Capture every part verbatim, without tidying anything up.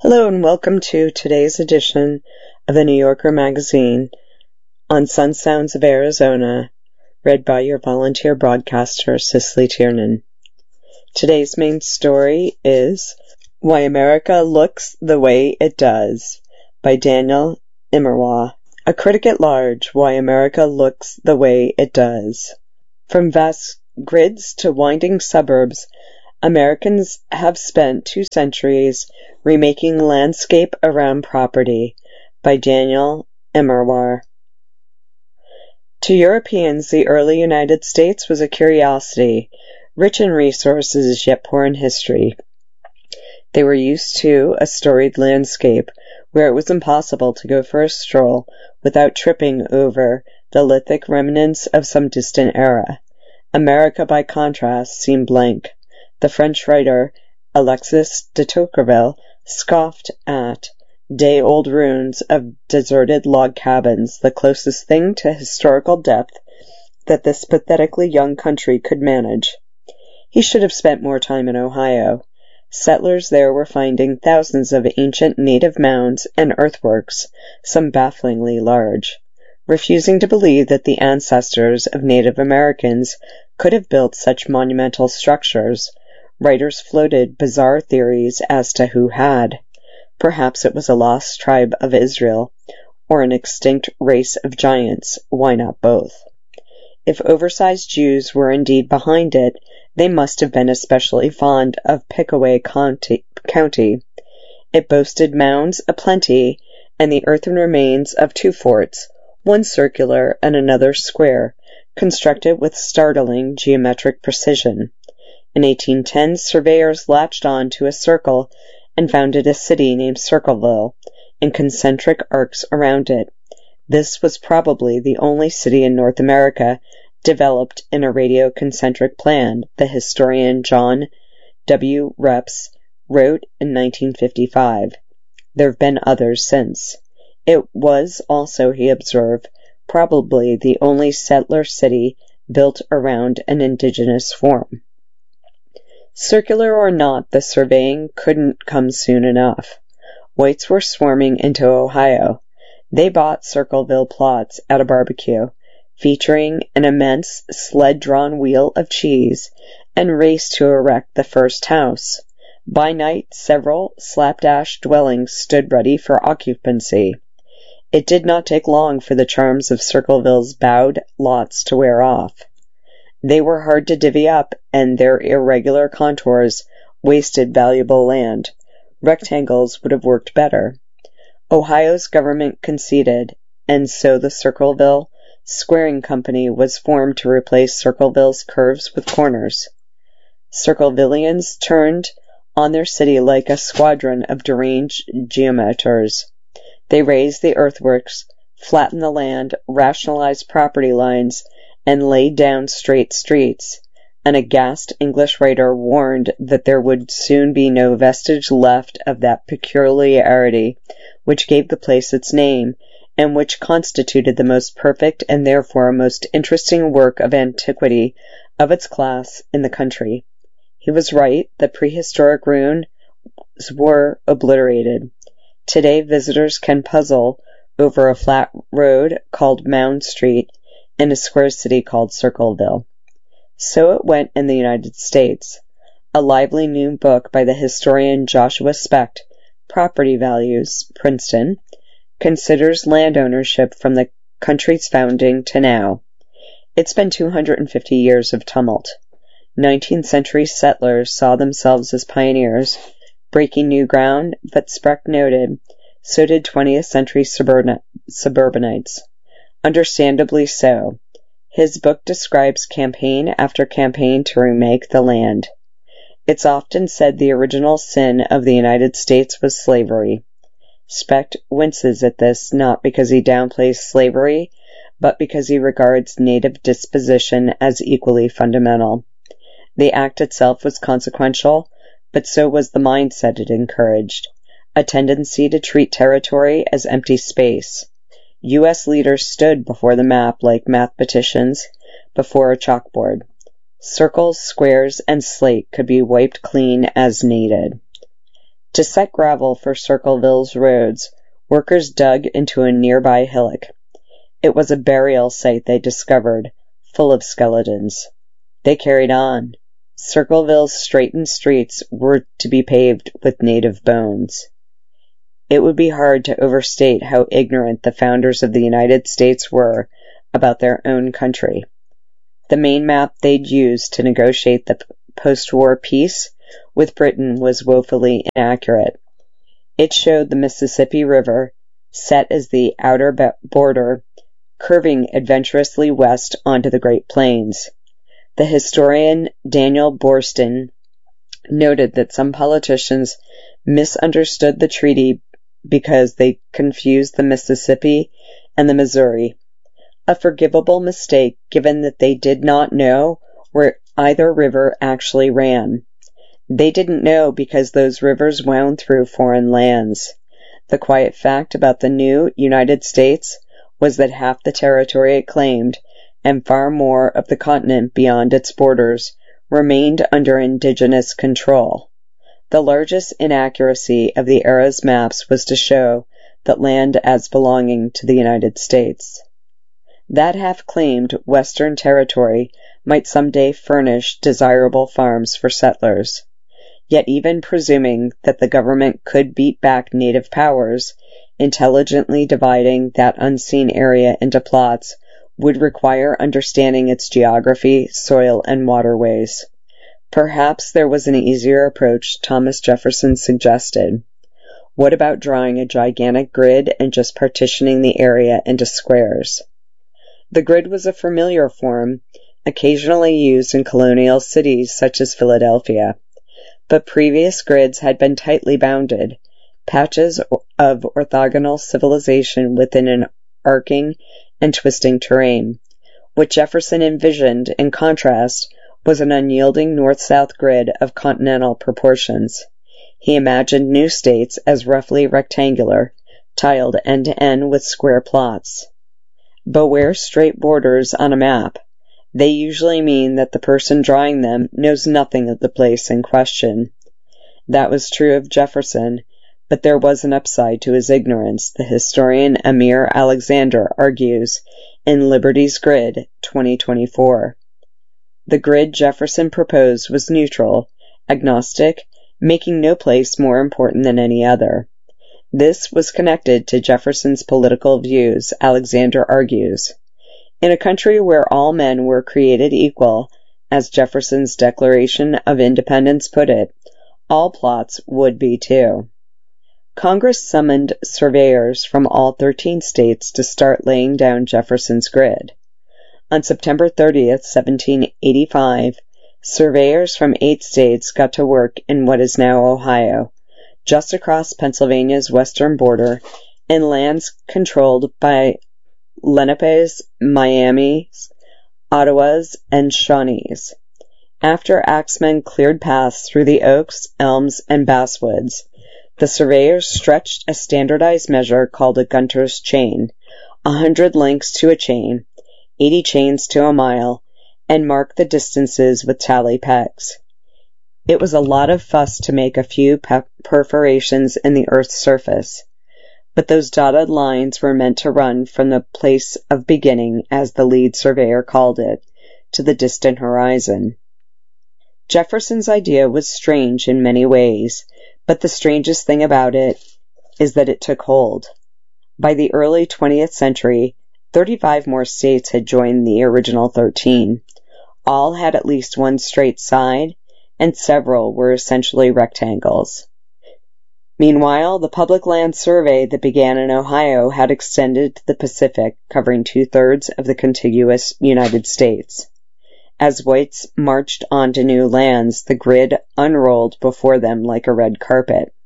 Hello and welcome to today's edition of the New Yorker magazine on Sun Sounds of Arizona, read by your volunteer broadcaster, Cicely Tiernan. Today's main story is Why America Looks the Way It Does by Daniel Immerwahr. A critic at large, Why America Looks the Way It Does. From vast grids to winding suburbs, Americans have spent two centuries remaking landscape around property, by Daniel Immerwahr. To Europeans, the early United States was a curiosity, rich in resources yet poor in history. They were used to a storied landscape where it was impossible to go for a stroll without tripping over the lithic remnants of some distant era. America, by contrast, seemed blank. The French writer Alexis de Tocqueville scoffed at day-old ruins of deserted log cabins, the closest thing to historical depth that this pathetically young country could manage. He should have spent more time in Ohio. Settlers there were finding thousands of ancient native mounds and earthworks, some bafflingly large. Refusing to believe that the ancestors of Native Americans could have built such monumental structures, writers floated bizarre theories as to who had. Perhaps it was a lost tribe of Israel, or an extinct race of giants. Why not both? If oversized Jews were indeed behind it, they must have been especially fond of Pickaway County. It boasted mounds aplenty and the earthen remains of two forts, one circular and another square, constructed with startling geometric precision. In eighteen ten, surveyors latched on to a circle and founded a city named Circleville, and concentric arcs around it. This was probably the only city in North America developed in a radioconcentric plan, the historian John W. Reps wrote in nineteen fifty-five. There have been others since. It was also, he observed, probably the only settler city built around an indigenous form. Circular or not, the surveying couldn't come soon enough. Whites were swarming into Ohio. They bought Circleville plots at a barbecue, featuring an immense sled-drawn wheel of cheese, and raced to erect the first house. By night, several slapdash dwellings stood ready for occupancy. It did not take long for the charms of Circleville's bowed lots to wear off. They were hard to divvy up, and their irregular contours wasted valuable land. Rectangles would have worked better. Ohio's government conceded, and so the Circleville Squaring Company was formed to replace Circleville's curves with corners. Circlevillians turned on their city like a squadron of deranged geometers. They raised the earthworks, flattened the land, rationalized property lines, and laid down straight streets. An aghast English writer warned that there would soon be no vestige left of that peculiarity which gave the place its name, and which constituted the most perfect and therefore most interesting work of antiquity of its class in the country. He was right. The prehistoric ruins were obliterated. Today visitors can puzzle over a flat road called Mound Street in a square city called Circleville. So it went in the United States. A lively new book by the historian Joshua Specht, Property Values, Princeton, considers land ownership from the country's founding to now. It's been two hundred fifty years of tumult. nineteenth century settlers saw themselves as pioneers, breaking new ground, but Specht noted, so did twentieth century suburban- suburbanites. Understandably so. His book describes campaign after campaign to remake the land. It's often said the original sin of the United States was slavery. Specht winces at this not because he downplays slavery, but because he regards native disposition as equally fundamental. The act itself was consequential, but so was the mindset it encouraged, a tendency to treat territory as empty space. U S leaders stood before the map like mathematicians before a chalkboard. Circles, squares, and slate could be wiped clean as needed. To set gravel for Circleville's roads, workers dug into a nearby hillock. It was a burial site they discovered, full of skeletons. They carried on. Circleville's straightened streets were to be paved with native bones. It would be hard to overstate how ignorant the founders of the United States were about their own country. The main map they'd used to negotiate the post-war peace with Britain was woefully inaccurate. It showed the Mississippi River, set as the outer border, curving adventurously west onto the Great Plains. The historian Daniel Boorstin noted that some politicians misunderstood the treaty because they confused the Mississippi and the Missouri, a forgivable mistake given that they did not know where either river actually ran. They didn't know because those rivers wound through foreign lands. The quiet fact about the new United States was that half the territory it claimed, and far more of the continent beyond its borders, remained under indigenous control. The largest inaccuracy of the era's maps was to show that land as belonging to the United States. That half-claimed Western territory might someday furnish desirable farms for settlers. Yet even presuming that the government could beat back native powers, intelligently dividing that unseen area into plots would require understanding its geography, soil, and waterways. Perhaps there was an easier approach Thomas Jefferson suggested. What about drawing a gigantic grid and just partitioning the area into squares? The grid was a familiar form, occasionally used in colonial cities such as Philadelphia, but previous grids had been tightly bounded, patches of orthogonal civilization within an arcing and twisting terrain. What Jefferson envisioned, in contrast, was an unyielding north-south grid of continental proportions. He imagined new states as roughly rectangular, tiled end-to-end with square plots. Beware straight borders on a map. They usually mean that the person drawing them knows nothing of the place in question. That was true of Jefferson, but there was an upside to his ignorance, the historian Amir Alexander argues in Liberty's Grid, twenty twenty-four. The grid Jefferson proposed was neutral, agnostic, making no place more important than any other. This was connected to Jefferson's political views, Alexander argues. In a country where all men were created equal, as Jefferson's Declaration of Independence put it, all plots would be too. Congress summoned surveyors from all thirteen states to start laying down Jefferson's grid. On September thirtieth, seventeen eighty-five, surveyors from eight states got to work in what is now Ohio, just across Pennsylvania's western border, in lands controlled by Lenapes, Miamis, Ottawas, and Shawnees. After axemen cleared paths through the oaks, elms, and basswoods, the surveyors stretched a standardized measure called a Gunter's chain, a hundred links to a chain, eighty chains to a mile, and marked the distances with tally pegs. It was a lot of fuss to make a few pe- perforations in the earth's surface, but those dotted lines were meant to run from the place of beginning, as the lead surveyor called it, to the distant horizon. Jefferson's idea was strange in many ways, but the strangest thing about it is that it took hold. By the early twentieth century, thirty-five more states had joined the original thirteen. All had at least one straight side, and several were essentially rectangles. Meanwhile, the Public Land Survey that began in Ohio had extended to the Pacific, covering two-thirds of the contiguous United States. As whites marched onto new lands, the grid unrolled before them like a red carpet.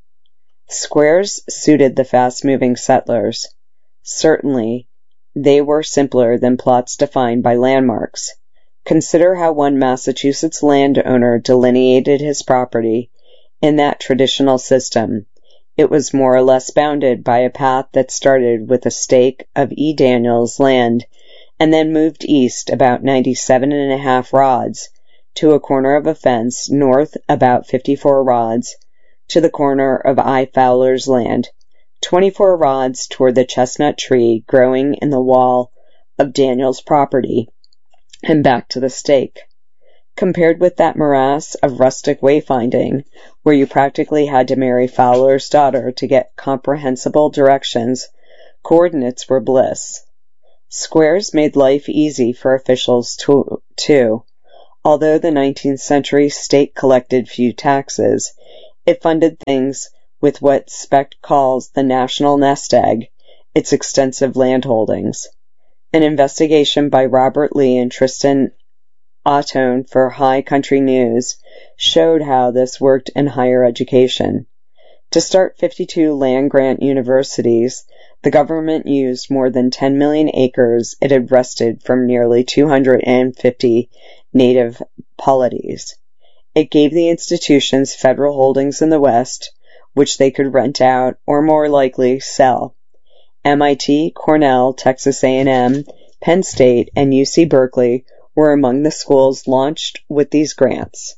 Squares suited the fast-moving settlers. Certainly, they were simpler than plots defined by landmarks. Consider how one Massachusetts landowner delineated his property. In that traditional system, it was more or less bounded by a path that started with a stake of E. Daniels land and then moved east about ninety-seven and a half rods to a corner of a fence north about fifty-four rods to the corner of I. Fowler's land, twenty-four rods toward the chestnut tree growing in the wall of Daniel's property, and back to the stake. Compared with that morass of rustic wayfinding, where you practically had to marry Fowler's daughter to get comprehensible directions, coordinates were bliss. Squares made life easy for officials to, too. Although the nineteenth century state collected few taxes, it funded things with what Specht calls the national nest egg, its extensive land holdings. An investigation by Robert Lee and Tristan Ottone for High Country News showed how this worked in higher education. To start fifty-two land-grant universities, the government used more than ten million acres it had wrested from nearly two hundred fifty native polities. It gave the institutions federal holdings in the West, which they could rent out or more likely sell. M I T, Cornell, Texas A and M, Penn State, and U C Berkeley were among the schools launched with these grants.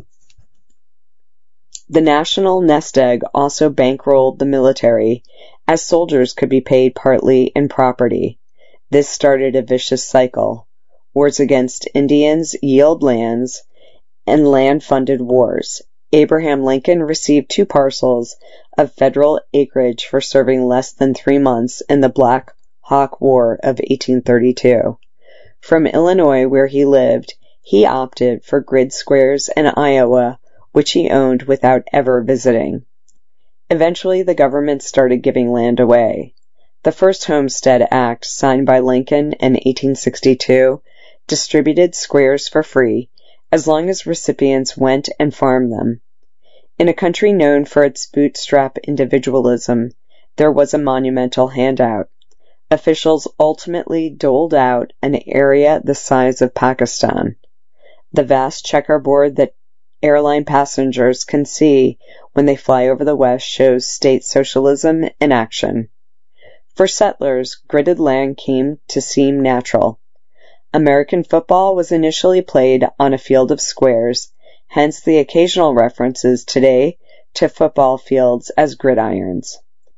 The national nest egg also bankrolled the military, as soldiers could be paid partly in property. This started a vicious cycle. Wars against Indians yield lands, and land-funded wars. Abraham Lincoln received two parcels of federal acreage for serving less than three months in the Black Hawk War of eighteen thirty-two. From Illinois, where he lived, he opted for grid squares in Iowa, which he owned without ever visiting. Eventually, the government started giving land away. The first Homestead Act, signed by Lincoln in eighteen sixty-two, distributed squares for free, as long as recipients went and farmed them. In a country known for its bootstrap individualism, there was a monumental handout. Officials ultimately doled out an area the size of Pakistan, the vast checkerboard that airline passengers can see when they fly over the West shows state socialism in action. For settlers, gridded land came to seem natural. American football was initially played on a field of squares, hence the occasional references today to football fields as gridirons.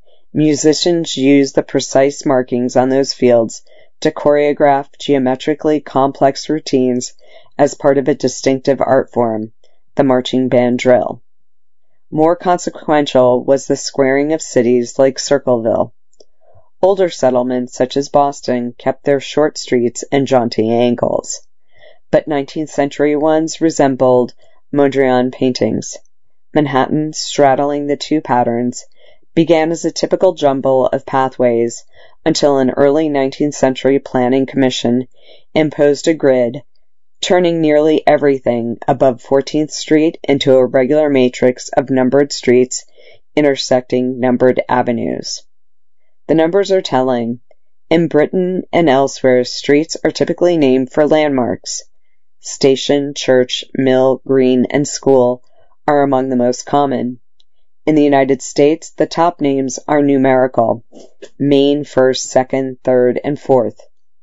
Musicians used the precise markings on those fields to choreograph geometrically complex routines as part of a distinctive art form, the marching band drill. More consequential was the squaring of cities like Circleville. Older settlements, such as Boston, kept their short streets and jaunty angles, but nineteenth century ones resembled Mondrian paintings. Manhattan, straddling the two patterns, began as a typical jumble of pathways until an early nineteenth century planning commission imposed a grid, turning nearly everything above fourteenth Street into a regular matrix of numbered streets intersecting numbered avenues. The numbers are telling. In Britain and elsewhere, streets are typically named for landmarks. Station, church, mill, green, and school are among the most common. In the United States, the top names are numerical: Main, first, second, third, and fourth,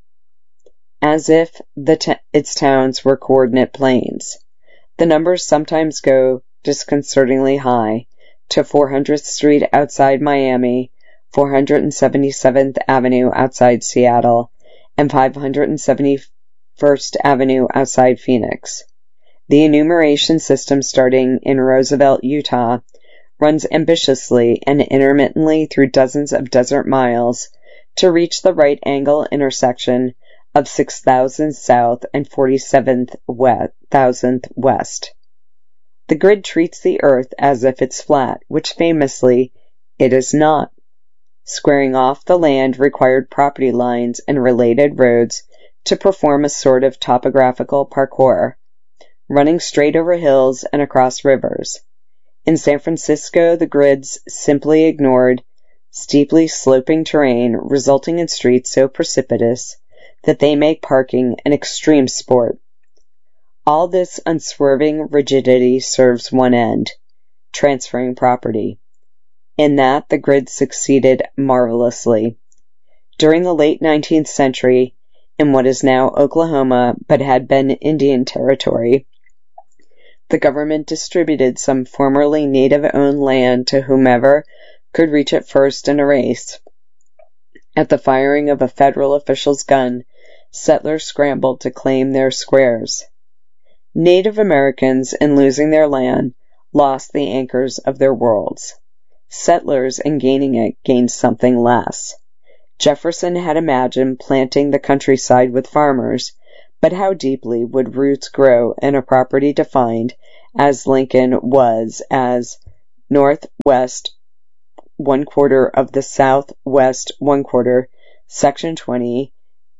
as if the t- its towns were coordinate planes. The numbers sometimes go disconcertingly high, to four hundredth Street outside Miami, four hundred seventy-seventh Avenue outside Seattle, and five hundred seventy-first Avenue outside Phoenix. The enumeration system starting in Roosevelt, Utah, runs ambitiously and intermittently through dozens of desert miles to reach the right angle intersection of six thousand South and forty-seventh thousandth West. The grid treats the earth as if it's flat, which famously it is not. Squaring off the land required property lines and related roads to perform a sort of topographical parkour, running straight over hills and across rivers. In San Francisco, the grids simply ignored steeply sloping terrain, resulting in streets so precipitous that they make parking an extreme sport. All this unswerving rigidity serves one end: transferring property. In that, the grid succeeded marvelously. During the late nineteenth century, in what is now Oklahoma but had been Indian Territory, The government distributed some formerly native-owned land to whomever could reach it first in a race. At the firing of a federal official's gun, settlers scrambled to claim their squares. Native Americans, in losing their land, lost the anchors of their worlds. Settlers, in gaining it, gained something less. Jefferson had imagined planting the countryside with farmers, but how deeply would roots grow in a property defined, as Lincoln was, as northwest one quarter of the southwest one quarter, section twenty,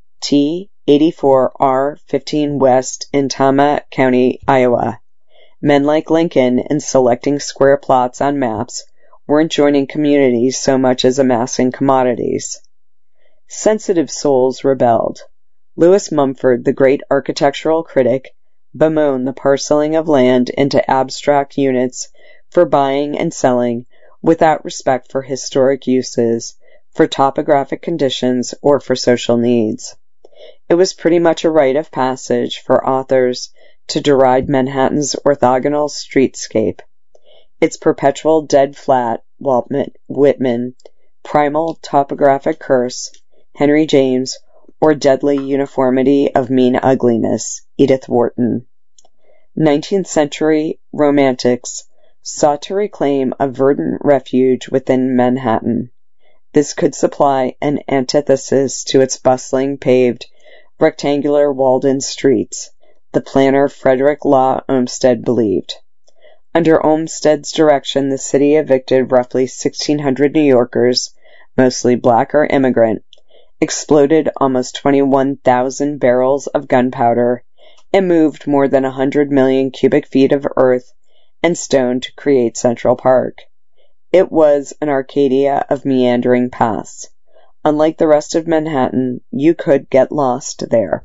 T eighty-four R fifteen West in Tama County, Iowa. Men like Lincoln, in selecting square plots on maps, weren't joining communities so much as amassing commodities. Sensitive souls rebelled. Lewis Mumford, the great architectural critic, bemoaned the parceling of land into abstract units for buying and selling without respect for historic uses, for topographic conditions, or for social needs. It was pretty much a rite of passage for authors to deride Manhattan's orthogonal streetscape, its perpetual dead flat, Walt Whitman, primal topographic curse, Henry James, or deadly uniformity of mean ugliness, Edith Wharton. Nineteenth century romantics sought to reclaim a verdant refuge within Manhattan. This could supply an antithesis to its bustling, paved, rectangular walled-in streets, the planner Frederick Law Olmsted believed. Under Olmsted's direction, the city evicted roughly sixteen hundred New Yorkers, mostly black or immigrant, exploded almost twenty-one thousand barrels of gunpowder, and moved more than one hundred million cubic feet of earth and stone to create Central Park. It was an Arcadia of meandering paths. Unlike the rest of Manhattan, you could get lost there.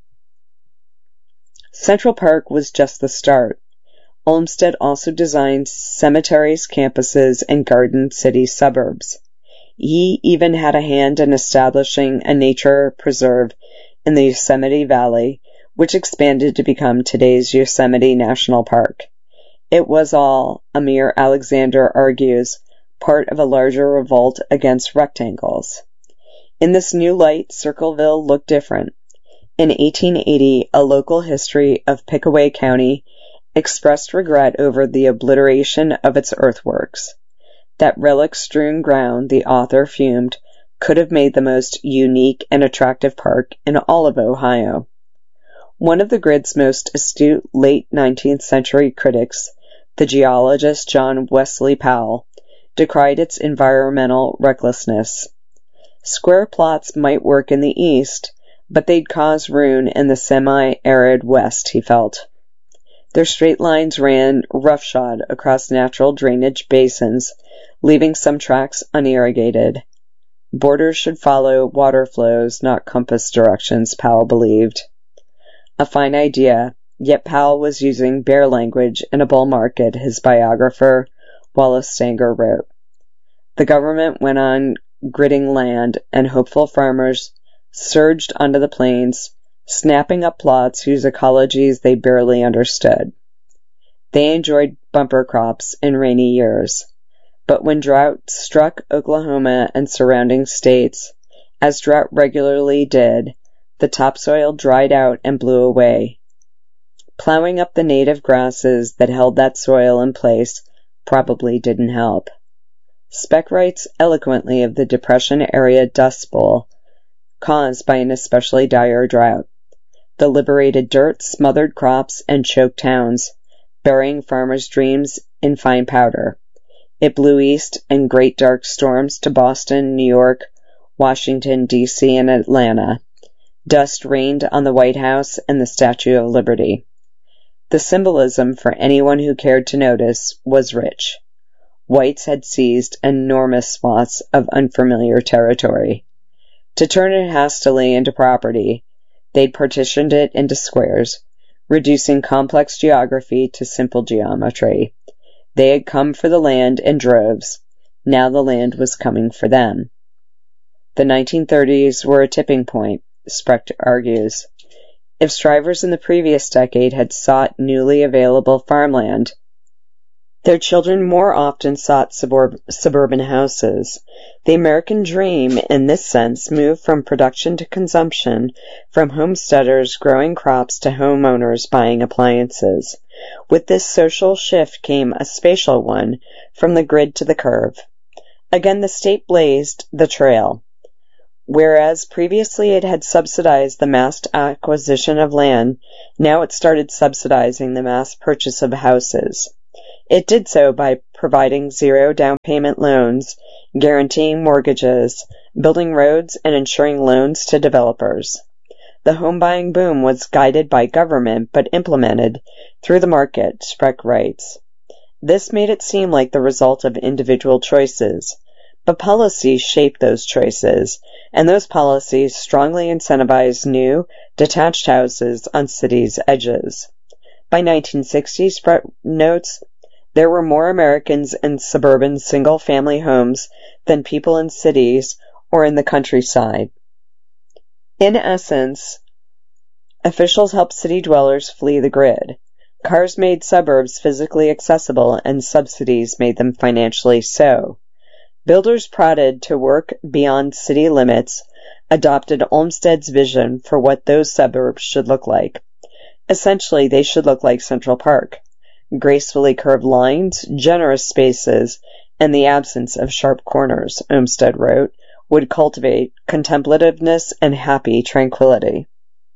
Central Park was just the start. Olmsted also designed cemeteries, campuses, and garden city suburbs. He even had a hand in establishing a nature preserve in the Yosemite Valley, which expanded to become today's Yosemite National Park. It was all, Amir Alexander argues, part of a larger revolt against rectangles. In this new light, Circleville looked different. In eighteen eighty, a local history of Pickaway County expressed regret over the obliteration of its earthworks. That relic-strewn ground, the author fumed, could have made the most unique and attractive park in all of Ohio. One of the grid's most astute late nineteenth century critics, the geologist John Wesley Powell, decried its environmental recklessness. Square plots might work in the east, but they'd cause ruin in the semi-arid west, he felt. Their straight lines ran roughshod across natural drainage basins, leaving some tracts unirrigated. Borders should follow water flows, not compass directions, Powell believed. A fine idea, yet Powell was using bare language in a bull market, his biographer, Wallace Stanger, wrote. The government went on gridding land, and hopeful farmers surged onto the plains, snapping up plots whose ecologies they barely understood. They enjoyed bumper crops in rainy years. But when drought struck Oklahoma and surrounding states, as drought regularly did, the topsoil dried out and blew away. Plowing up the native grasses that held that soil in place probably didn't help. Speck writes eloquently of the Depression-area Dust Bowl caused by an especially dire drought. The liberated dirt smothered crops and choked towns, burying farmers' dreams in fine powder. It blew east in great dark storms to Boston, New York, Washington, D C, and Atlanta. Dust rained on the White House and the Statue of Liberty. The symbolism, for anyone who cared to notice, was rich. Whites had seized enormous swaths of unfamiliar territory. To turn it hastily into property, they'd partitioned it into squares, reducing complex geography to simple geometry. They had come for the land in droves. Now the land was coming for them. The nineteen thirties were a tipping point, Sprecht argues. if strivers in the previous decade had sought newly available farmland, their children more often sought suburb- suburban houses. The American dream, in this sense, moved from production to consumption, from homesteaders growing crops to homeowners buying appliances. With this social shift came a spatial one, from the grid to the curve. Again, the state blazed the trail. Whereas previously it had subsidized the mass acquisition of land, now it started subsidizing the mass purchase of houses. It did so by providing zero down payment loans, guaranteeing mortgages, building roads, and ensuring loans to developers. The home buying boom was guided by government but implemented through the market, Spreck writes. This made it seem like the result of individual choices. But policies shaped those choices, and those policies strongly incentivized new, detached houses on cities' edges. By nineteen sixty, Spreck notes, there were more Americans in suburban single-family homes than people in cities or in the countryside. In essence, officials helped city dwellers flee the grid. Cars made suburbs physically accessible, and subsidies made them financially so. Builders prodded to work beyond city limits, adopted Olmsted's vision for what those suburbs should look like. Essentially, they should look like Central Park. Gracefully curved lines, generous spaces, and the absence of sharp corners, Olmsted wrote, would cultivate contemplativeness and happy tranquility.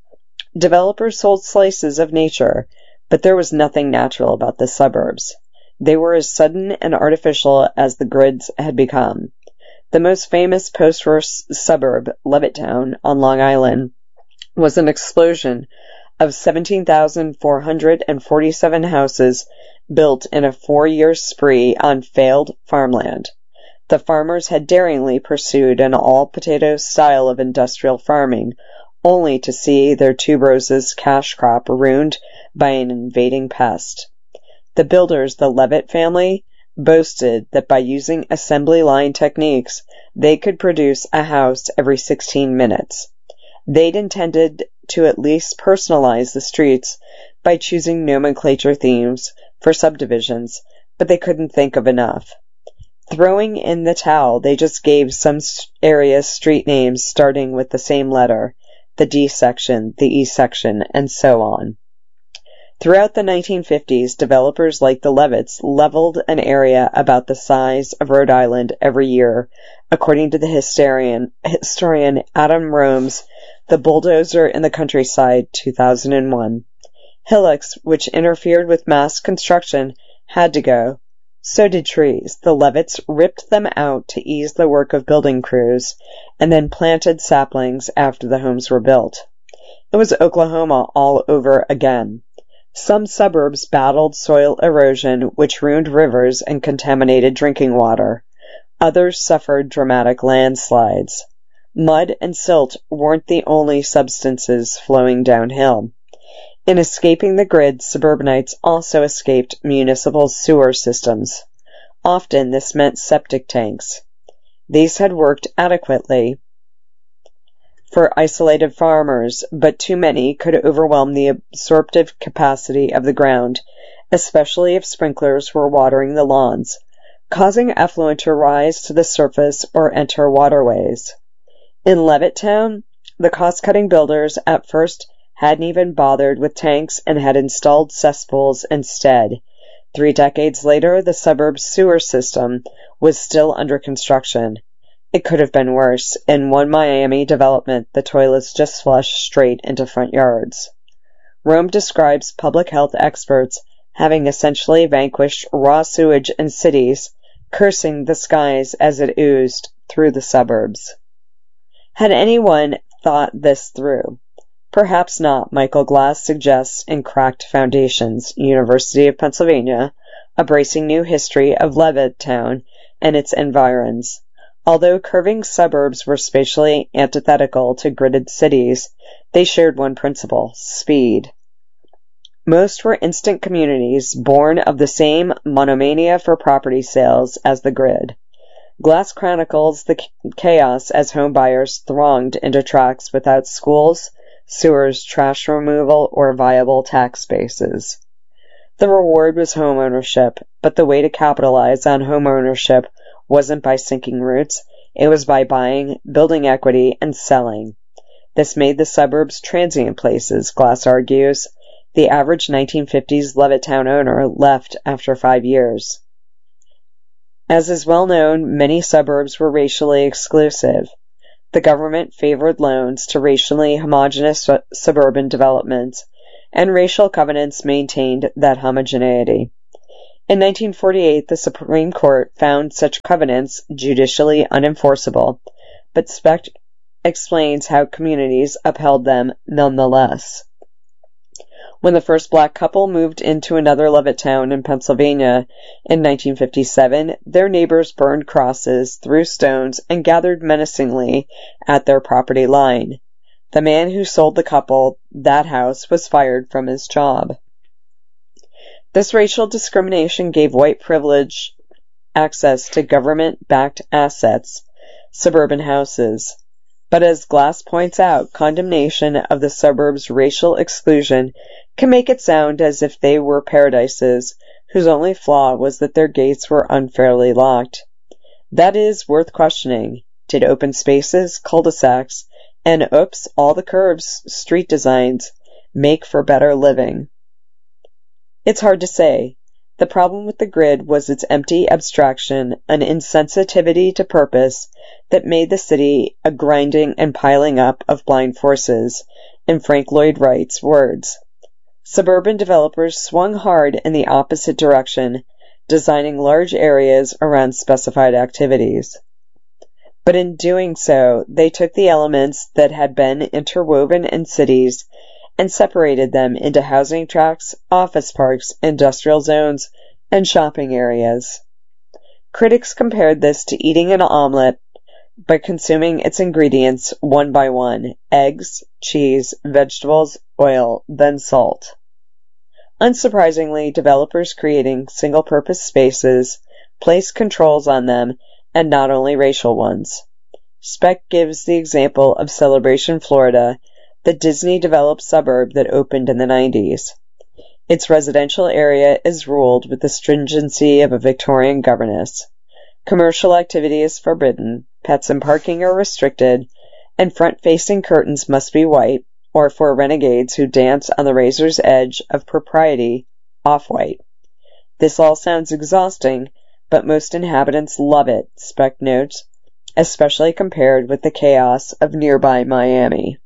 Developers sold slices of nature, but there was nothing natural about the suburbs. They were as sudden and artificial as the grids had become. The most famous post-war suburb, Levittown, on Long Island, was an explosion of seventeen thousand four hundred forty-seven houses built in a four-year spree on failed farmland. The farmers had daringly pursued an all-potato style of industrial farming, only to see their tuberoses cash crop ruined by an invading pest. The builders, the Levitt family, boasted that by using assembly line techniques, they could produce a house every sixteen minutes. They'd intended to at least personalize the streets by choosing nomenclature themes for subdivisions, but they couldn't think of enough. Throwing in the towel, they just gave some areas street names starting with the same letter, the D section, the E section, and so on. Throughout the nineteen fifties, developers like the Levitts leveled an area about the size of Rhode Island every year, according to the historian, historian Adam Rome's The Bulldozer in the Countryside, two thousand one. Hillocks, which interfered with mass construction, had to go. So did trees. The Levitts ripped them out to ease the work of building crews, and then planted saplings after the homes were built. It was Oklahoma all over again. Some suburbs battled soil erosion, which ruined rivers and contaminated drinking water. Others suffered dramatic landslides. Mud and silt weren't the only substances flowing downhill. In escaping the grid, suburbanites also escaped municipal sewer systems. Often this meant septic tanks. These had worked adequately for isolated farmers, but too many could overwhelm the absorptive capacity of the ground, especially if sprinklers were watering the lawns, causing effluent to rise to the surface or enter waterways. In Levittown, the cost-cutting builders at first hadn't even bothered with tanks and had installed cesspools instead. Three decades later, the suburb's sewer system was still under construction. It could have been worse. In one Miami development, the toilets just flushed straight into front yards. Rome describes public health experts having essentially vanquished raw sewage in cities, cursing the skies as it oozed through the suburbs. Had anyone thought this through? Perhaps not, Michael Glass suggests in Cracked Foundations, University of Pennsylvania, A Bracing New History of Levittown and Its Environs. Although curving suburbs were spatially antithetical to gridded cities, they shared one principle: speed. Most were instant communities born of the same monomania for property sales as the grid. Glass chronicles the chaos as home buyers thronged into tracts without schools, sewers, trash removal, or viable tax bases. The reward was home ownership, but the way to capitalize on home ownership wasn't by sinking roots, it was by buying, building equity, and selling. This made the suburbs transient places, Glass argues. The average nineteen fifties Levittown owner left after five years. As is well known, many suburbs were racially exclusive. The government favored loans to racially homogeneous su- suburban developments, and racial covenants maintained that homogeneity. In nineteen forty-eight, the Supreme Court found such covenants judicially unenforceable, but Specht explains how communities upheld them nonetheless. When the first black couple moved into another Levittown in Pennsylvania in nineteen fifty-seven, their neighbors burned crosses, threw stones, and gathered menacingly at their property line. The man who sold the couple that house was fired from his job. This racial discrimination gave white privilege access to government-backed assets, suburban houses. But as Glass points out, condemnation of the suburbs' racial exclusion can make it sound as if they were paradises whose only flaw was that their gates were unfairly locked. That is worth questioning. Did open spaces, cul-de-sacs, and oops, all the curves, street designs, make for better living? It's hard to say. The problem with the grid was its empty abstraction, an insensitivity to purpose that made the city a grinding and piling up of blind forces, in Frank Lloyd Wright's words. Suburban developers swung hard in the opposite direction, designing large areas around specified activities. But in doing so, they took the elements that had been interwoven in cities and separated them into housing tracts, office parks, industrial zones, and shopping areas. Critics compared this to eating an omelet by consuming its ingredients one by one: eggs, cheese, vegetables, oil, then salt. Unsurprisingly, developers creating single-purpose spaces placed controls on them, and not only racial ones. Specht gives the example of Celebration, Florida, the Disney-developed suburb that opened in the nineties. Its residential area is ruled with the stringency of a Victorian governess. Commercial activity is forbidden, pets and parking are restricted, and front-facing curtains must be white, or for renegades who dance on the razor's edge of propriety, off-white. This all sounds exhausting, but most inhabitants love it, Specht notes, especially compared with the chaos of nearby Miami.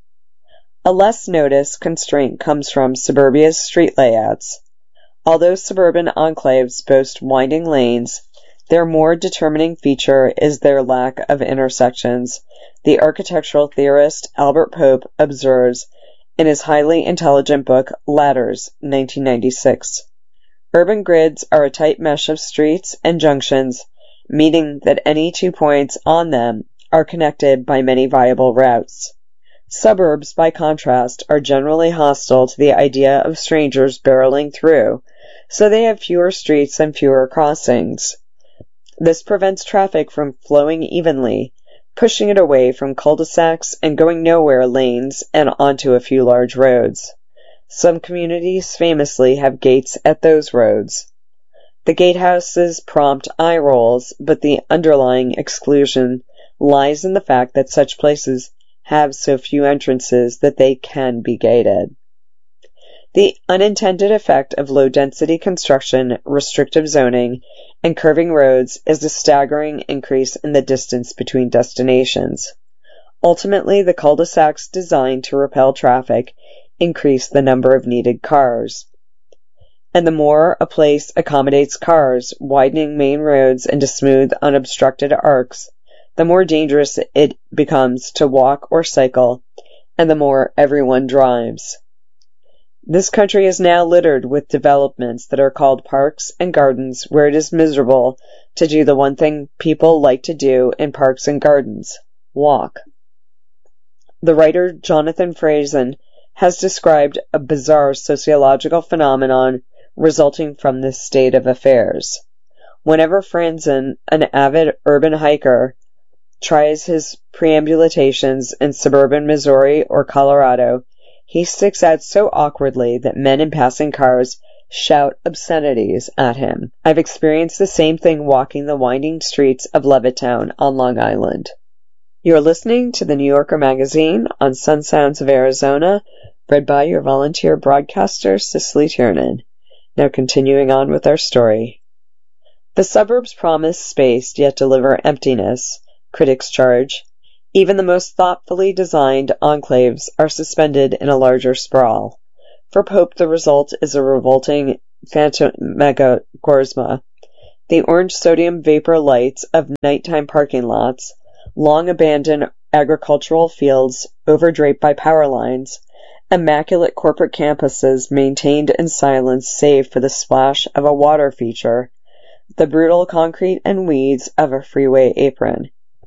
A less noticed constraint comes from suburbia's street layouts. Although suburban enclaves boast winding lanes, their more determining feature is their lack of intersections, the architectural theorist Albert Pope observes in his highly intelligent book Ladders, nineteen ninety-six. Urban grids are a tight mesh of streets and junctions, meaning that any two points on them are connected by many viable routes. Suburbs, by contrast, are generally hostile to the idea of strangers barreling through, so they have fewer streets and fewer crossings. This prevents traffic from flowing evenly, pushing it away from cul-de-sacs and going nowhere lanes and onto a few large roads. Some communities famously have gates at those roads. The gatehouses prompt eye rolls, but the underlying exclusion lies in the fact that such places have so few entrances that they can be gated. The unintended effect of low-density construction, restrictive zoning, and curving roads is a staggering increase in the distance between destinations. Ultimately, the cul-de-sacs designed to repel traffic increase the number of needed cars. And the more a place accommodates cars, widening main roads into smooth, unobstructed arcs, the more dangerous it becomes to walk or cycle, and the more everyone drives. This country is now littered with developments that are called parks and gardens, where it is miserable to do the one thing people like to do in parks and gardens: walk. The writer Jonathan Franzen has described a bizarre sociological phenomenon resulting from this state of affairs. Whenever Franzen, an avid urban hiker, tries his perambulations in suburban Missouri or Colorado, He sticks out so awkwardly that men in passing cars shout obscenities at him. I've experienced the same thing walking the winding streets of Levittown on Long Island. You're listening to the New Yorker magazine on Sun Sounds of Arizona, read by your volunteer broadcaster, Cicely Tiernan. Now continuing on with our story. The suburbs promise space, yet deliver emptiness, critics charge. Even the most thoughtfully designed enclaves are suspended in a larger sprawl. For Pope, the result is a revolting phantasmagoria. The orange sodium vapor lights of nighttime parking lots, long abandoned agricultural fields overdraped by power lines, immaculate corporate campuses maintained in silence save for the splash of a water feature, the brutal concrete and weeds of a freeway apron.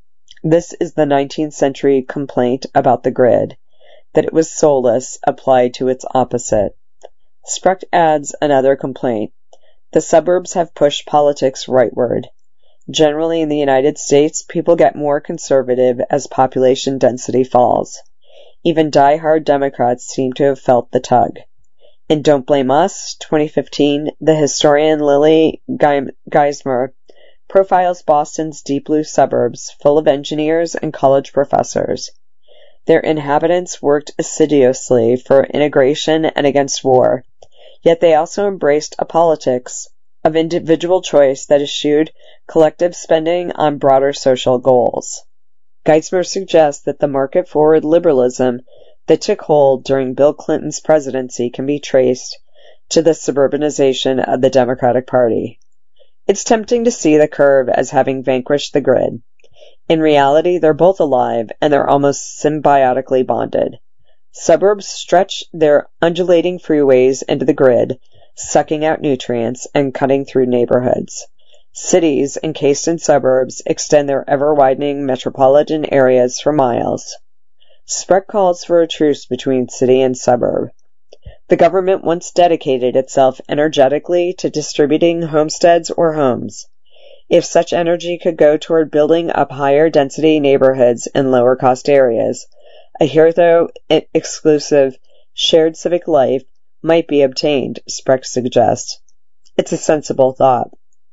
This is the nineteenth century complaint about the grid, that it was soulless applied to its opposite. Sprecht adds another complaint. The suburbs have pushed politics rightward. Generally in the United States, people get more conservative as population density falls. Even die-hard Democrats seem to have felt the tug. In Don't Blame Us, twenty fifteen, the historian Lily Geismer profiles Boston's deep blue suburbs, full of engineers and college professors. Their inhabitants worked assiduously for integration and against war, yet they also embraced a politics of individual choice that eschewed collective spending on broader social goals. Geismer suggests that the market-forward liberalism that took hold during Bill Clinton's presidency can be traced to the suburbanization of the Democratic Party. It's tempting to see the curve as having vanquished the grid. In reality, they're both alive, and they're almost symbiotically bonded. Suburbs stretch their undulating freeways into the grid, sucking out nutrients and cutting through neighborhoods. Cities, encased in suburbs, extend their ever-widening metropolitan areas for miles. Sprecht calls for a truce between city and suburb. The government once dedicated itself energetically to distributing homesteads or homes. If such energy could go toward building up higher density neighborhoods in lower cost areas, a hitherto-exclusive shared civic life might be obtained, Sprecht suggests. It's a sensible thought.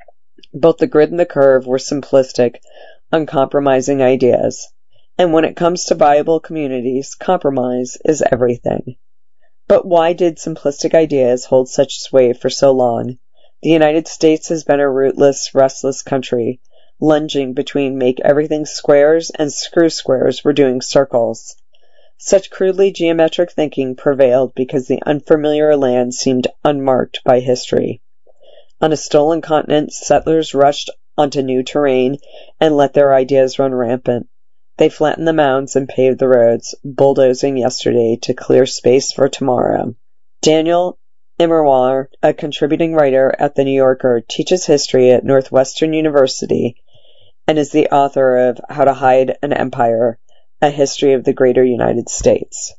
Both the grid and the curve were simplistic, uncompromising ideas. And when it comes to viable communities, compromise is everything. But why did simplistic ideas hold such sway for so long? The United States has been a rootless, restless country, lunging between make everything squares and screw squares were doing circles. Such crudely geometric thinking prevailed because the unfamiliar land seemed unmarked by history. On a stolen continent, settlers rushed onto new terrain and let their ideas run rampant. They flattened the mounds and paved the roads, bulldozing yesterday to clear space for tomorrow. Daniel Immerwahr, a contributing writer at The New Yorker, teaches history at Northwestern University and is the author of How to Hide an Empire, A History of the Greater United States.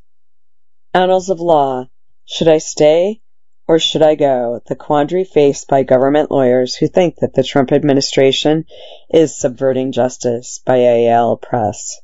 Annals of Law. Should I stay or should I go? The quandary faced by government lawyers who think that the Trump administration is subverting justice, by A L Press.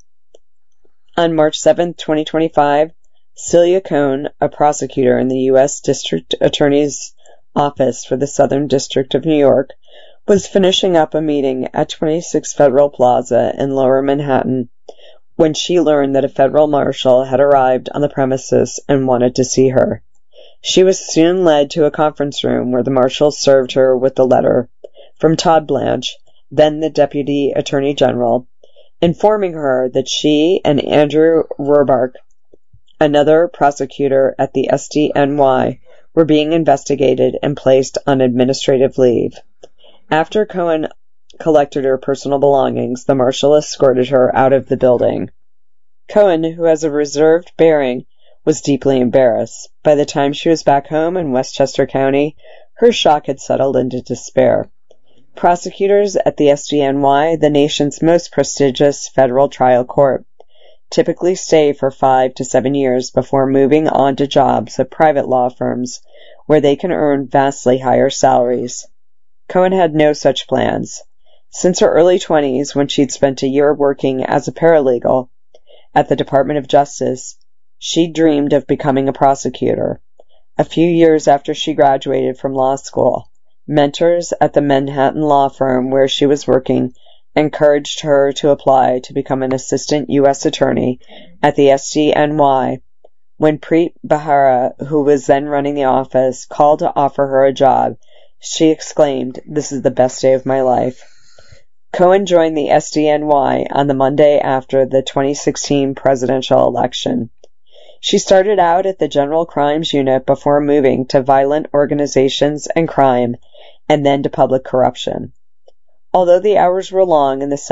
On March seventh, twenty twenty-five, Celia Cohn, a prosecutor in the U S District Attorney's Office for the Southern District of New York, was finishing up a meeting at twenty-six Federal Plaza in Lower Manhattan when she learned that a federal marshal had arrived on the premises and wanted to see her. She was soon led to a conference room where the marshal served her with a letter from Todd Blanche, then the Deputy Attorney General, informing her that she and Andrew Roebuck, another prosecutor at the S D N Y, were being investigated and placed on administrative leave. After Cohen collected her personal belongings, the marshal escorted her out of the building. Cohen, who has a reserved bearing, was deeply embarrassed. By the time she was back home in Westchester County, her shock had settled into despair. Prosecutors at the S D N Y, the nation's most prestigious federal trial court, typically stay for five to seven years before moving on to jobs at private law firms where they can earn vastly higher salaries. Cohen had no such plans. Since her early twenties, when she'd spent a year working as a paralegal at the Department of Justice, She dreamed of becoming a prosecutor. A few years after she graduated from law school, mentors at the Manhattan law firm where she was working encouraged her to apply to become an assistant U S attorney at the S D N Y. When Preet Bharara, who was then running the office, called to offer her a job, she exclaimed, "This is the best day of my life." Cohen joined the S D N Y on the Monday after the twenty sixteen presidential election. She started out at the General Crimes Unit before moving to Violent Organizations and Crime, and then to Public Corruption. Although the hours were long and the